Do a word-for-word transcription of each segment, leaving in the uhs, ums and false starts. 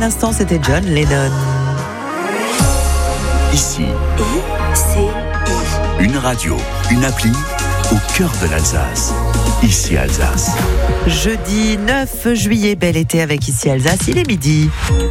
l'instant, c'était John Lennon. Ici, I C I. une radio, une appli au cœur de l'Alsace. Ici Alsace. Jeudi neuf juillet, bel été avec Ici Alsace, il est midi.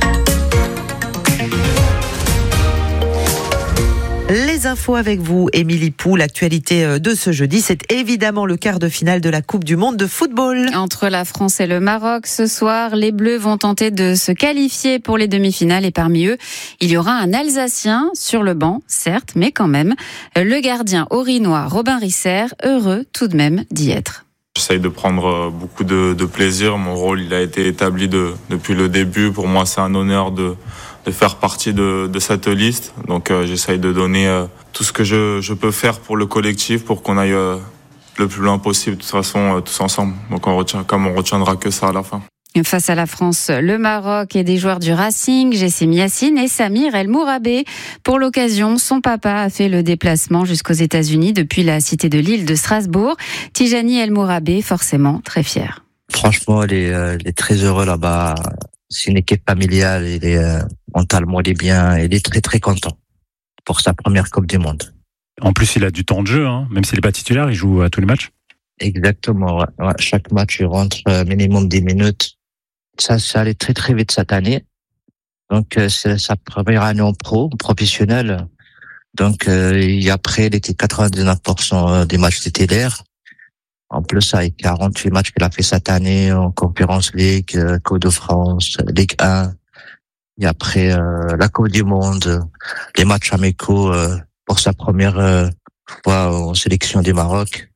Les infos avec vous, Émilie Pou. L'actualité de ce jeudi, c'est évidemment le quart de finale de la Coupe du Monde de football. Entre la France et le Maroc, ce soir, les Bleus vont tenter de se qualifier pour les demi-finales et parmi eux, il y aura un Alsacien sur le banc, certes, mais quand même. Le gardien orinois Robin Risser, heureux tout de même d'y être. J'essaye de prendre beaucoup de, de plaisir. Mon rôle, il a été établi de, depuis le début. Pour moi, c'est un honneur de, de faire partie de, de cette liste. Donc, euh, j'essaye de donner euh, tout ce que je, je peux faire pour le collectif, pour qu'on aille euh, le plus loin possible, de toute façon, euh, tous ensemble. Donc, on retient, comme on retiendra que ça à la fin. Face à la France, le Maroc et des joueurs du Racing, Jessim Yassine et Samir El Mourabé. Pour l'occasion, son papa a fait le déplacement jusqu'aux États-Unis depuis la cité de l'île de Strasbourg. Tijani El Mourabé, forcément très fier. Franchement, il est, euh, il est très heureux là-bas. C'est une équipe familiale. Il est euh, mentalement, il est bien. Il est très très content pour sa première Coupe du Monde. En plus, il a du temps de jeu, hein. Même s'il n'est pas titulaire, il joue à tous les matchs. Exactement. Ouais. Ouais. Chaque match, il rentre euh, minimum dix minutes. Ça, ça allait très très vite cette année. Donc euh, c'est sa première année en pro, professionnel. Donc euh, et après, il était quatre-vingt-dix-neuf pour cent des matchs titulaires. En plus, avec quarante-huit matchs qu'il a fait cette année en Conference League, euh, Coupe de France, Ligue un. Et après euh, la Coupe du Monde, les matchs amicaux euh, pour sa première euh, fois en sélection du Maroc.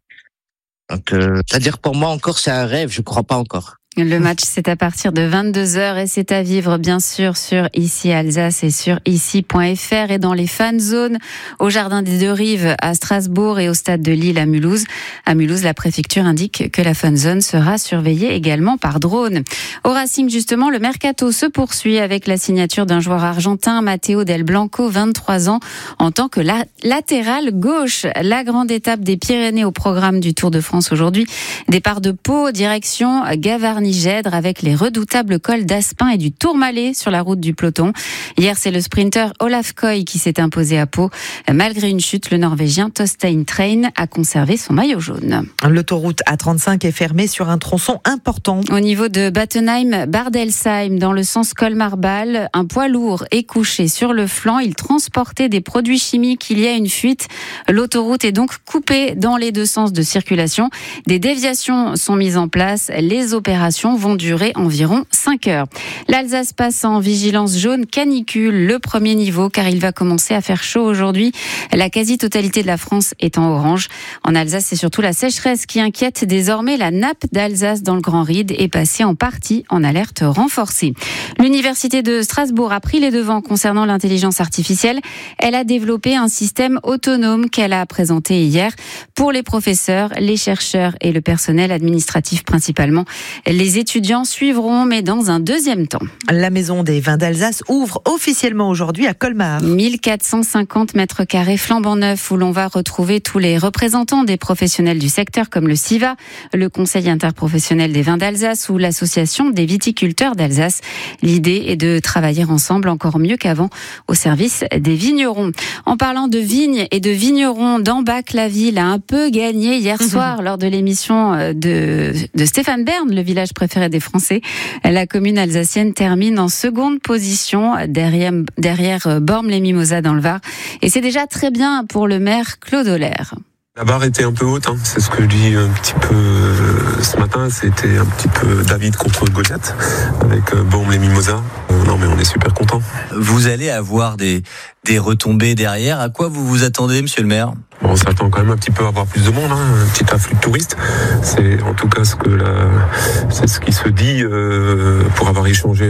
Donc, euh, c'est-à-dire pour moi encore, c'est un rêve. Je crois pas encore. Le match, c'est à partir de vingt-deux heures et c'est à vivre, bien sûr, sur Ici Alsace et sur ici point f r et dans les fan zones au Jardin des Deux Rives à Strasbourg et au Stade de Lille à Mulhouse. À Mulhouse, la préfecture indique que la fan zone sera surveillée également par drone. Au Racing, justement, le mercato se poursuit avec la signature d'un joueur argentin, Matteo Del Blanco, vingt-trois ans, en tant que la- latéral gauche. La grande étape des Pyrénées au programme du Tour de France aujourd'hui. Départ de Pau, direction Gavarnie Gèdre avec les redoutables cols d'Aspin et du Tourmalet sur la route du peloton. Hier, c'est le sprinter Olaf Koy qui s'est imposé à Pau. Malgré une chute, le Norvégien Torstein Train a conservé son maillot jaune. L'autoroute A trente-cinq est fermée sur un tronçon important. Au niveau de Battenheim-Bardelsheim, dans le sens Colmar-Bâle, un poids lourd est couché sur le flanc. Il transportait des produits chimiques. Il y a une fuite. L'autoroute est donc coupée dans les deux sens de circulation. Des déviations sont mises en place. Les opérations vont durer environ cinq heures. L'Alsace passe en vigilance jaune canicule, le premier niveau, car il va commencer à faire chaud aujourd'hui. La quasi-totalité de la France est en orange. En Alsace, c'est surtout la sécheresse qui inquiète désormais. La nappe d'Alsace dans le Grand Ride est passée en partie en alerte renforcée. L'Université de Strasbourg a pris les devants concernant l'intelligence artificielle. Elle a développé un système autonome qu'elle a présenté hier pour les professeurs, les chercheurs et le personnel administratif principalement. Les étudiants suivront, mais dans un deuxième temps. La Maison des Vins d'Alsace ouvre officiellement aujourd'hui à Colmar. mille quatre cent cinquante mètres carrés flambant neufs où l'on va retrouver tous les représentants des professionnels du secteur comme le SIVA, le Conseil interprofessionnel des vins d'Alsace ou l'Association des viticulteurs d'Alsace. L'idée est de travailler ensemble encore mieux qu'avant au service des vignerons. En parlant de vignes et de vignerons, d'Ambach, la ville a un peu gagné hier soir lors de l'émission de, de Stéphane Bern, le village préféré des Français. La commune alsacienne termine en seconde position derrière, derrière Bormes-les-Mimosas dans le Var. Et c'est déjà très bien pour le maire Claude Oller. La barre était un peu haute, hein. C'est ce que je dis un petit peu euh, ce matin, c'était un petit peu David contre Goliath avec euh, Bormes-les-Mimosas. Euh, non mais on est super contents. Vous allez avoir des, des retombées derrière. À quoi vous vous attendez, monsieur le maire ? Bon, on s'attend quand même un petit peu à avoir plus de monde, hein, un petit afflux de touristes. C'est en tout cas ce que la, c'est ce qui se dit euh, pour avoir échangé